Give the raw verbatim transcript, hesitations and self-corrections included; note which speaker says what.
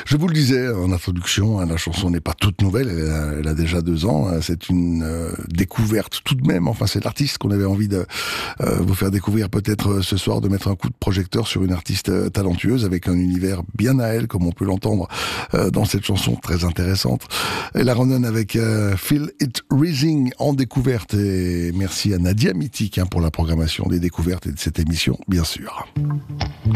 Speaker 1: Je vous le disais en introduction, la chanson n'est pas toute nouvelle, elle a, elle a déjà deux ans. C'est une euh, découverte tout de même. Enfin, c'est l'artiste qu'on avait envie de euh, vous faire découvrir peut-être ce soir, de mettre un coup de projecteur sur une artiste euh, talentueuse avec un univers bien à elle, comme on peut l'entendre euh, dans cette chanson très intéressante. Et la Ronan avec euh, Feel It Rising en découverte. Et merci à Nadia Mythique hein, pour la programmation des découvertes et de cette émission, bien sûr.